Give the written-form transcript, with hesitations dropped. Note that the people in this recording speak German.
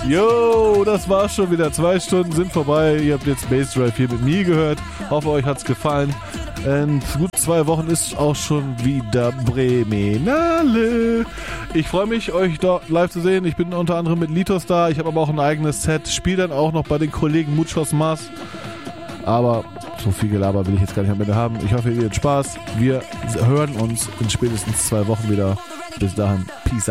Jo, das war's schon wieder. 2 Stunden sind vorbei. Ihr habt jetzt Bass Drive hier mit mir gehört. Hoffe, euch hat's gefallen. In gut 2 Wochen ist auch schon wieder Bremenale. Ich freue mich, euch dort live zu sehen. Ich bin unter anderem mit Litos da. Ich habe aber auch ein eigenes Set. Spiele dann auch noch bei den Kollegen Muchos Mas. Aber so viel Gelaber will ich jetzt gar nicht am Ende haben. Ich hoffe, ihr habt Spaß. Wir hören uns in spätestens 2 Wochen wieder. Bis dahin. Peace out.